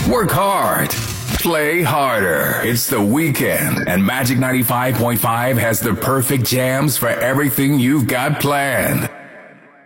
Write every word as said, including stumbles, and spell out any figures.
Work hard. Play harder. It's the weekend, and Magic ninety-five point five has the perfect jams for everything you've got planned.